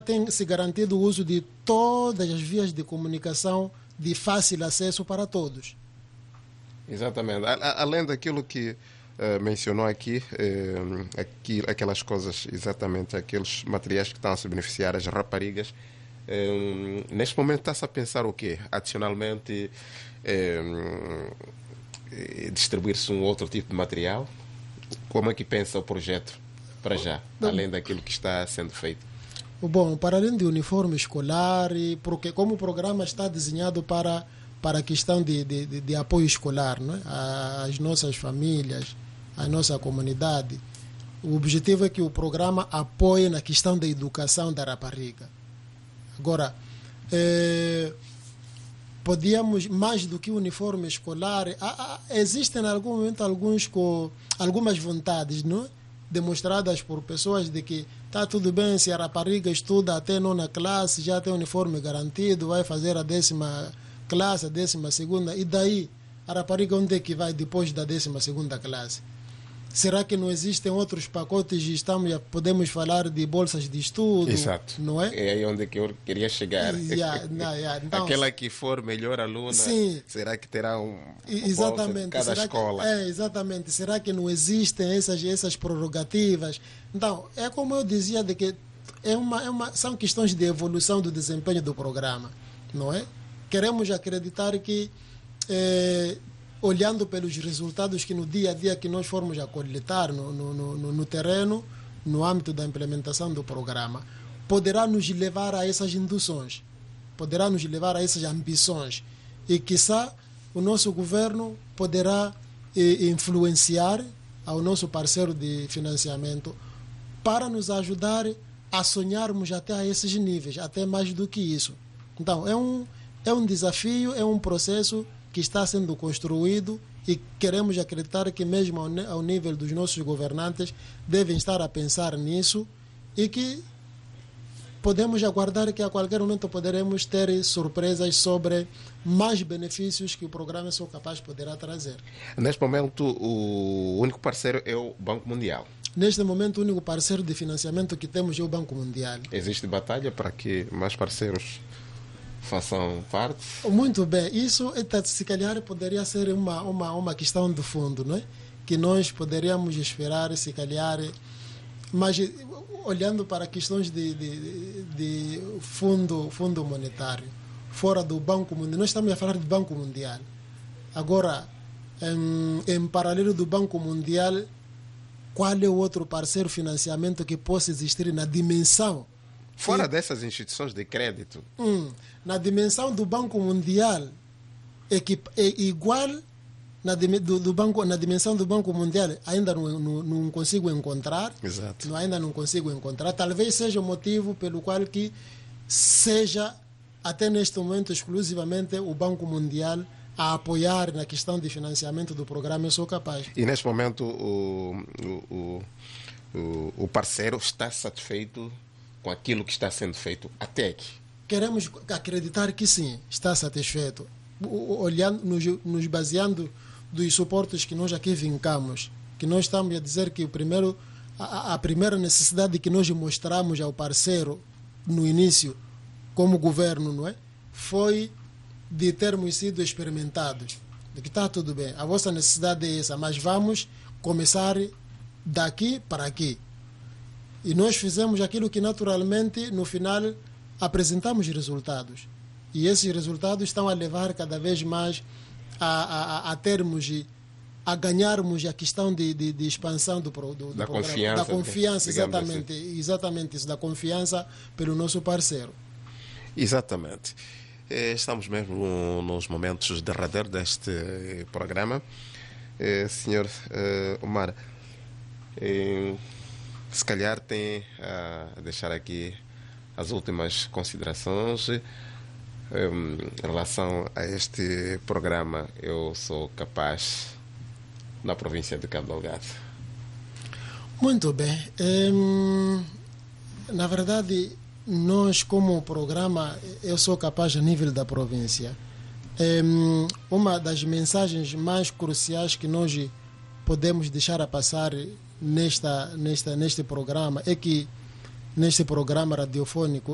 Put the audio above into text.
tem-se garantido o uso de todas as vias de comunicação de fácil acesso para todos. Exatamente. Além daquilo que mencionou aqui, aquelas coisas, exatamente, aqueles materiais que estão a se beneficiar as raparigas, neste momento está-se a pensar o quê? Adicionalmente, distribuir-se um outro tipo de material? Como é que pensa o projeto para já, além daquilo que está sendo feito? Bom, para além de uniforme escolar, porque como o programa está desenhado para a questão de apoio escolar, não é? Às nossas famílias, à nossa comunidade, o objetivo é que o programa apoie na questão da educação da rapariga. Agora, podíamos, mais do que o uniforme escolar, existem em algum momento algumas vontades, não é? Demonstradas por pessoas de que está tudo bem se a rapariga estuda até nona classe, já tem uniforme garantido, vai fazer a 10ª classe, a 12ª, e daí a rapariga onde é que vai depois da 12ª classe? Será que não existem outros pacotes e podemos falar de bolsas de estudo? Exato. Não é? É aí onde que eu queria chegar. Então, aquela que for melhor aluna, sim, será que terá exatamente, bolsa de cada escola? Exatamente. Será que não existem essas prerrogativas? Então, é como eu dizia, de que são questões de evolução do desempenho do programa, não é? Queremos acreditar que, olhando pelos resultados que no dia a dia que nós formos a coletar no terreno, no âmbito da implementação do programa, poderá nos levar a essas induções, poderá nos levar a essas ambições, e quiçá o nosso governo poderá influenciar ao nosso parceiro de financiamento para nos ajudar a sonharmos até a esses níveis, até mais do que isso. Então, é um desafio, é um processo que está sendo construído, e queremos acreditar que mesmo ao nível dos nossos governantes devem estar a pensar nisso, e que podemos aguardar que a qualquer momento poderemos ter surpresas sobre mais benefícios que o programa Sou Capaz poderá trazer. Neste momento, o único parceiro é o Banco Mundial. Neste momento, o único parceiro de financiamento que temos é o Banco Mundial. Existe batalha para que mais parceiros façam parte? Muito bem. Isso, se calhar, poderia ser uma questão de fundo, não é? Que nós poderíamos esperar, se calhar, mas olhando para questões de fundo monetário, fora do Banco Mundial, nós estamos a falar de Banco Mundial. Agora, em paralelo do Banco Mundial, qual é o outro parceiro de financiamento que possa existir na dimensão? Fora dessas instituições de crédito. Na dimensão do Banco Mundial, é igual na dimensão do Banco Mundial, ainda não consigo encontrar. Exato. Ainda não consigo encontrar. Talvez seja o motivo pelo qual que seja, até neste momento, exclusivamente o Banco Mundial a apoiar na questão de financiamento do programa Eu Sou Capaz. E neste momento o parceiro está satisfeito com aquilo que está sendo feito até aqui? Queremos acreditar que sim, está satisfeito. Olhando, nos baseando dos suportes que nós aqui vincamos, que nós estamos a dizer que a primeira necessidade que nós mostramos ao parceiro no início, como governo, não é? Foi de termos sido experimentados. De que está tudo bem, a vossa necessidade é essa, mas vamos começar daqui para aqui. E nós fizemos aquilo que naturalmente, no final, apresentamos resultados. E esses resultados estão a levar cada vez mais a termos, a ganharmos a questão de expansão do da programa. Confiança, da confiança, exatamente. Exatamente isso, da confiança pelo nosso parceiro. Exatamente. Estamos mesmo nos momentos derradeiros deste programa. Senhor Omar, se calhar tem a deixar aqui as últimas considerações em relação a este programa Eu Sou Capaz na província de Cabo Delgado. Muito bem. Na verdade, nós, como programa Eu Sou Capaz a nível da província, uma das mensagens mais cruciais que nós podemos deixar a passar neste programa é que, neste programa radiofônico,